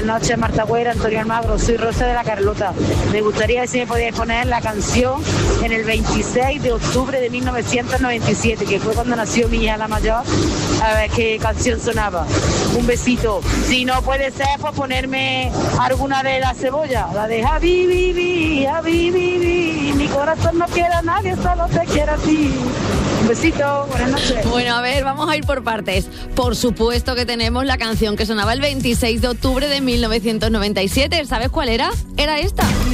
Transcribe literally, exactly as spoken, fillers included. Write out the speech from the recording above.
noches, Marta Güera, Antonio Almagro. Soy Rosa de la Carlota. Me gustaría ver si me podíais poner la canción en el veintiséis de octubre de mil novecientos noventa y siete, que fue cuando nació mi hija la mayor. A ver qué canción sonaba. Un besito. Si no puede ser, pues ponerme alguna de La Cebolla, la de Javi, Vivi, Javi, Vivi. Mi corazón no quiere a nadie, solo te quiere a ti. Un besito, buenas noches. Bueno, a ver, vamos a ir por partes. Por supuesto que tenemos la canción que sonaba el veintiséis de octubre de mil novecientos noventa y siete. ¿Sabes cuál era? Era esta.